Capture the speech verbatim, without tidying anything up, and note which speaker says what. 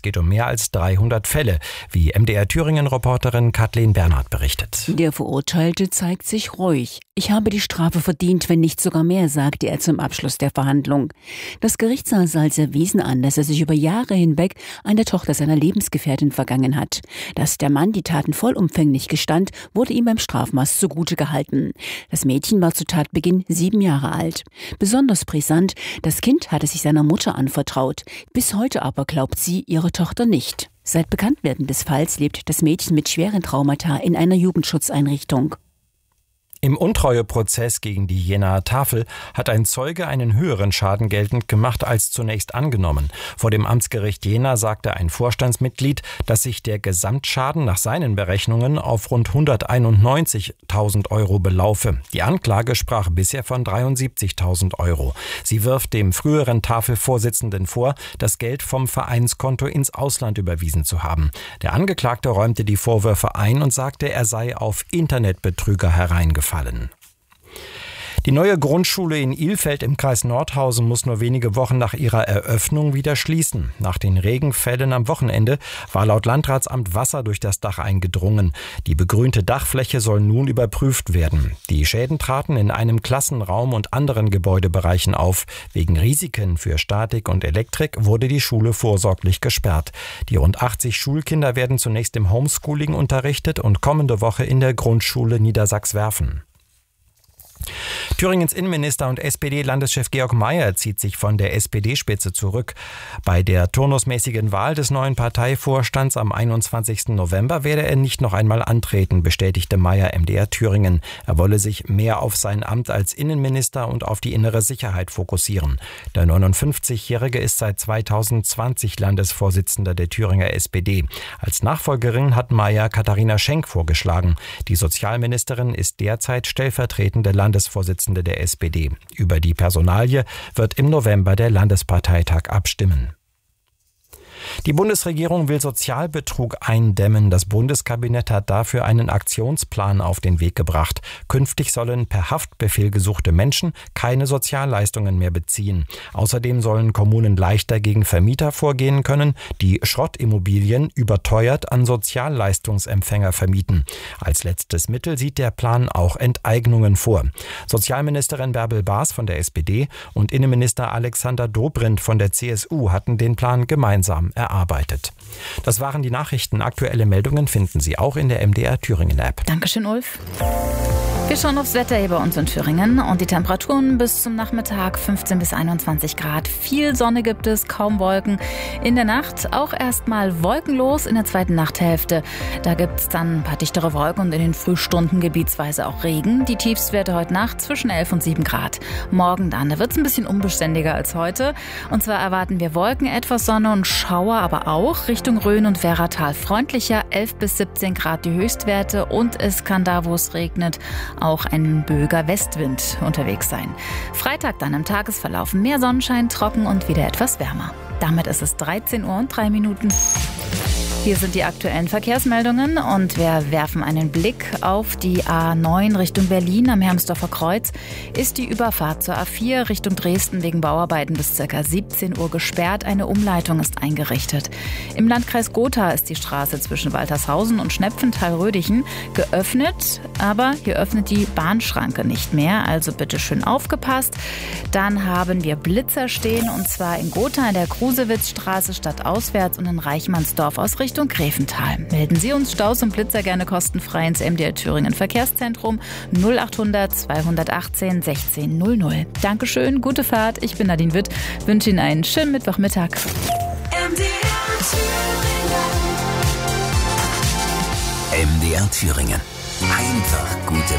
Speaker 1: Es geht um mehr als dreihundert Fälle, wie M D R Thüringen-Reporterin Kathleen Bernhard berichtet.
Speaker 2: Der Verurteilte zeigt sich ruhig. Ich habe die Strafe verdient, wenn nicht sogar mehr, sagte er zum Abschluss der Verhandlung. Das Gericht sah Salzer Wiesen an, dass er sich über Jahre hinweg an der Tochter seiner Lebensgefährtin vergangen hat. Dass der Mann die Taten vollumfänglich gestand, wurde ihm beim Strafmaß zugute gehalten. Das Mädchen war zu Tatbeginn sieben Jahre alt. Besonders brisant, das Kind hatte sich seiner Mutter anvertraut. Bis heute aber glaubt sie ihre Tochter nicht. Seit Bekanntwerden des Falls lebt das Mädchen mit schweren Traumata in einer Jugendschutzeinrichtung.
Speaker 1: Im Untreueprozess gegen die Jenaer Tafel hat ein Zeuge einen höheren Schaden geltend gemacht als zunächst angenommen. Vor dem Amtsgericht Jena sagte ein Vorstandsmitglied, dass sich der Gesamtschaden nach seinen Berechnungen auf rund hunderteinundneunzigtausend Euro belaufe. Die Anklage sprach bisher von dreiundsiebzigtausend Euro. Sie wirft dem früheren Tafelvorsitzenden vor, das Geld vom Vereinskonto ins Ausland überwiesen zu haben. Der Angeklagte räumte die Vorwürfe ein und sagte, er sei auf Internetbetrüger hereingefallen. Die neue Grundschule in Ilfeld im Kreis Nordhausen muss nur wenige Wochen nach ihrer Eröffnung wieder schließen. Nach den Regenfällen am Wochenende war laut Landratsamt Wasser durch das Dach eingedrungen. Die begrünte Dachfläche soll nun überprüft werden. Die Schäden traten in einem Klassenraum und anderen Gebäudebereichen auf. Wegen Risiken für Statik und Elektrik wurde die Schule vorsorglich gesperrt. Die rund achtzig Schulkinder werden zunächst im Homeschooling unterrichtet und kommende Woche in der Grundschule Niedersachs-Werfen. Thüringens Innenminister und S P D-Landeschef Georg Mayer zieht sich von der S P D-Spitze zurück. Bei der turnusmäßigen Wahl des neuen Parteivorstands am einundzwanzigsten November werde er nicht noch einmal antreten, bestätigte Mayer M D R Thüringen. Er wolle sich mehr auf sein Amt als Innenminister und auf die innere Sicherheit fokussieren. Der neunundfünfzigjährige ist seit zweitausendzwanzig Landesvorsitzender der Thüringer S P D. Als Nachfolgerin hat Mayer Katharina Schenk vorgeschlagen. Die Sozialministerin ist derzeit stellvertretende Landesvorsitzende der S P D. Über die Personalie wird im November der Landesparteitag abstimmen. Die Bundesregierung will Sozialbetrug eindämmen. Das Bundeskabinett hat dafür einen Aktionsplan auf den Weg gebracht. Künftig sollen per Haftbefehl gesuchte Menschen keine Sozialleistungen mehr beziehen. Außerdem sollen Kommunen leichter gegen Vermieter vorgehen können, die Schrottimmobilien überteuert an Sozialleistungsempfänger vermieten. Als letztes Mittel sieht der Plan auch Enteignungen vor. Sozialministerin Bärbel Baas von der S P D und Innenminister Alexander Dobrindt von der C S U hatten den Plan gemeinsam erarbeitet. Das waren die Nachrichten. Aktuelle Meldungen finden Sie auch in der M D R Thüringen App.
Speaker 3: Dankeschön, Ulf. Wir schauen aufs Wetter hier bei uns in Thüringen und die Temperaturen bis zum Nachmittag fünfzehn bis einundzwanzig Grad. Viel Sonne gibt es, kaum Wolken. In der Nacht auch erstmal wolkenlos in der zweiten Nachthälfte. Da gibt es dann ein paar dichtere Wolken und in den Frühstunden gebietsweise auch Regen. Die Tiefstwerte heute Nacht zwischen elf und sieben Grad. Morgen dann, da wird es ein bisschen unbeständiger als heute. Und zwar erwarten wir Wolken, etwas Sonne und Schauer, aber auch Richtung Rhön und Werratal freundlicher. elf bis siebzehn Grad die Höchstwerte und es kann da, wo es regnet, auch ein böiger Westwind unterwegs sein. Freitag dann im Tagesverlauf mehr Sonnenschein, trocken und wieder etwas wärmer. Damit ist es dreizehn Uhr und drei Minuten. Hier sind die aktuellen Verkehrsmeldungen und wir werfen einen Blick auf die A neun Richtung Berlin am Hermsdorfer Kreuz. Ist die Überfahrt zur A vier Richtung Dresden wegen Bauarbeiten bis ca. siebzehn Uhr gesperrt. Eine Umleitung ist eingerichtet. Im Landkreis Gotha ist die Straße zwischen Waltershausen und Schnepfenthal-Rödichen geöffnet, aber hier öffnet die Bahnschranke nicht mehr, also bitte schön aufgepasst. Dann haben wir Blitzer stehen und zwar in Gotha in der Krusewitzstraße stadtauswärts und in Reichmannsdorf aus Richtung Richtung Grevental. Melden Sie uns Staus und Blitzer gerne kostenfrei ins M D R Thüringen Verkehrszentrum null achthundert zweihundertachtzehn sechzehn null null. Dankeschön, gute Fahrt. Ich bin Nadine Witt. Wünsche Ihnen einen schönen Mittwochmittag.
Speaker 4: M D R Thüringen. M D R Thüringen. Einfach gute